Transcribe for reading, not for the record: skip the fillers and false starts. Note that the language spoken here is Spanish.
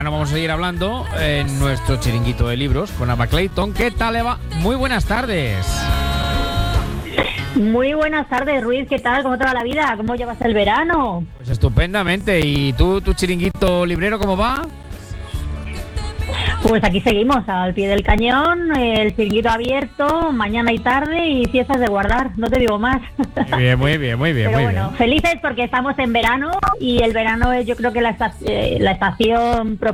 Bueno, vamos a seguir hablando en nuestro chiringuito de libros con Ava Clayton. ¿Qué tal, Eva? Muy buenas tardes. Muy buenas tardes, Ruiz. ¿Qué tal? ¿Cómo te va la vida? ¿Cómo llevas el verano? Pues estupendamente. ¿Y tú, tu chiringuito librero, cómo va? Pues aquí seguimos, al pie del cañón, el chiringuito abierto, mañana y tarde y fiestas de guardar, no te digo más. Muy bien. Pero bueno, felices porque estamos en verano y el verano es, yo creo que la estación